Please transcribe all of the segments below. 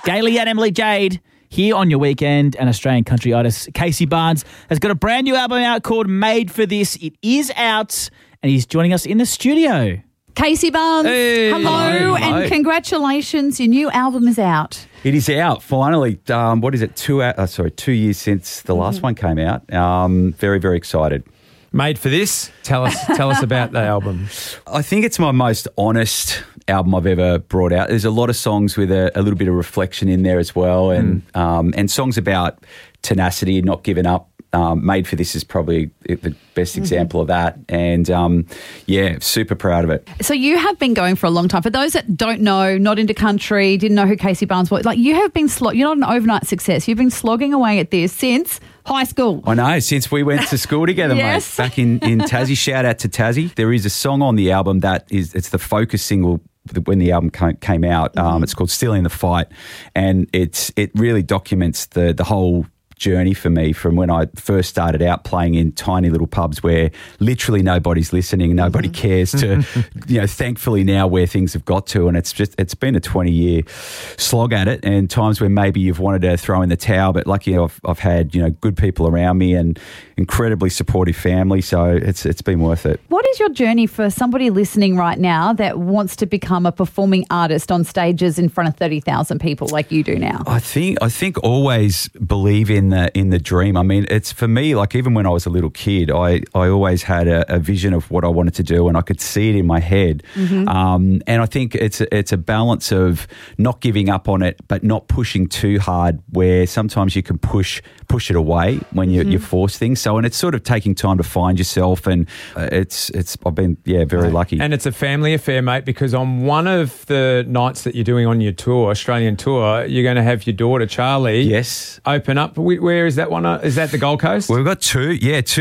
Gailey and Emily Jade here on your weekend, and Australian country artist Casey Barnes has got a brand new album out called Made for This. It is out, and he's joining us in the studio. Casey Barnes, hello, Hello. and congratulations. Your new album is out. It is out, finally. What is it, 2 years since the last one came out. Very, very excited. Made for This. Tell us about the album. I think it's my most honest album I've ever brought out. There's a lot of songs with a little bit of reflection in there as well, and songs about tenacity and not giving up. Made for This is probably the best example of that, and super proud of it. So you have been going for a long time. For those that don't know, not into country, didn't know who Casey Barnes was, like you have been you're not an overnight success. You've been slogging away at this since high school. I know, since we went to school together, Yes. mate, back in Tassie. Shout out to Tassie. There is a song on the album it's the focus single when the album came out. It's called Still in the Fight, and it really documents the whole journey for me from when I first started out playing in tiny little pubs where literally nobody's listening, nobody cares, to thankfully now where things have got to, and it's been a 20-year slog at it, and times when maybe you've wanted to throw in the towel, but lucky I've had good people around me and incredibly supportive family, so it's been worth it. What is your journey for somebody listening right now that wants to become a performing artist on stages in front of 30,000 people like you do now? I think always believe in the dream. I mean, it's for me, like even when I was a little kid, I always had a vision of what I wanted to do, and I could see it in my head. And I think it's a balance of not giving up on it, but not pushing too hard, where sometimes you can push it away when you force things. So, and it's sort of taking time to find yourself, and I've been very lucky. And it's a family affair, mate, because on one of the nights that you're doing on your tour, Australian tour, you're going to have your daughter Charlie open up. Where is that one? Is that the Gold Coast? Well, we've got two.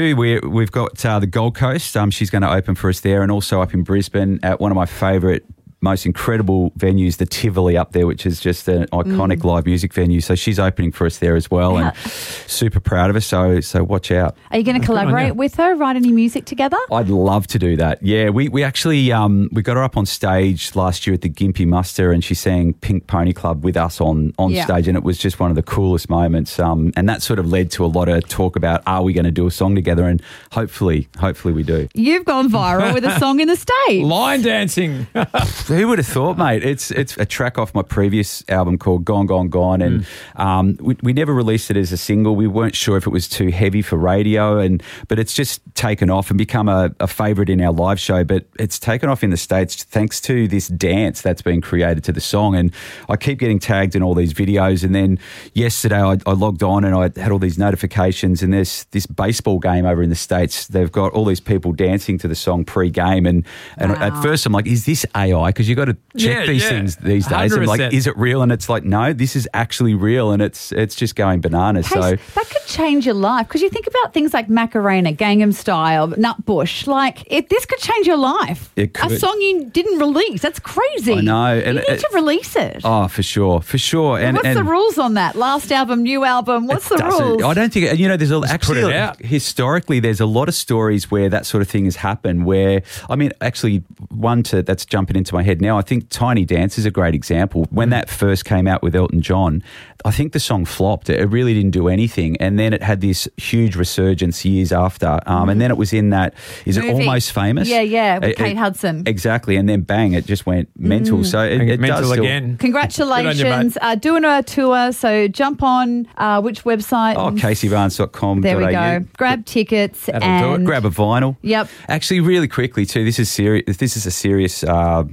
We've got the Gold Coast. She's going to open for us there, and also up in Brisbane at one of my favourite, most incredible venues, the Tivoli up there, which is just an iconic live music venue. So she's opening for us there as well, and super proud of her. So watch out. Are you going to collaborate with her, write any music together? I'd love to do that. Yeah, we actually we got her up on stage last year at the Gympie Muster, and she sang Pink Pony Club with us on stage, and it was just one of the coolest moments. And that sort of led to a lot of talk about, are we going to do a song together? And hopefully we do. You've gone viral with a song in the States. Line dancing. Who would have thought, mate? It's a track off my previous album called Gone, Gone, Gone, and we never released it as a single. We weren't sure if it was too heavy for radio, but it's just taken off and become a favourite in our live show. But it's taken off in the States thanks to this dance that's been created to the song, and I keep getting tagged in all these videos. And then yesterday I logged on and I had all these notifications, and there's this baseball game over in the States. They've got all these people dancing to the song pre-game, and at first I'm like, is this AI? Because you've got to check these things these days. 100%. And like, is it real? And it's like, no, this is actually real, and it's just going bananas. Hey, so that could change your life, because you think about things like Macarena, Gangnam Style, Nutbush. Like, this could change your life. It could. A song you didn't release. That's crazy. I know. And you need to release it. Oh, for sure. And what's the rules on that? Last album, new album. What's the rules? I don't think, there's historically, there's a lot of stories where that sort of thing has happened where, I mean, actually, that's jumping into my head now. I think Tiny Dance is a great example. When that first came out with Elton John, I think the song flopped. It really didn't do anything. And then it had this huge resurgence years after. And then it was in that, It Almost Famous? Yeah, with Kate Hudson. Exactly. And then bang, it just went mental. So it mental does still, again. Congratulations. Doing a tour. So jump on which website? CaseyBarnes.com.au. There we go. Grab tickets and grab a vinyl. Yep. Actually, really quickly too, this is serious. This is a serious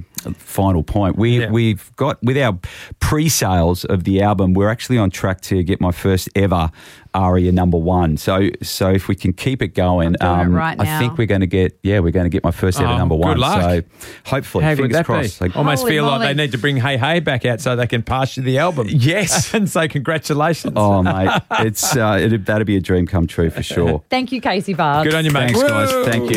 final point. We've got, with our pre-sales of the album, we're actually on track to get my first ever ARIA #1. So if we can keep it going, I'm doing it right now. I think we're going to get my first ever #1. Good luck. So hopefully, How fingers good that crossed. be? Almost Holy feel moly. like they need to bring Hey Hey back out so they can pass you the album. Yes. And say congratulations. Oh mate, it's that'd be a dream come true for sure. Thank you, Casey Barnes. Good on you, mate. Thanks guys. Thank you.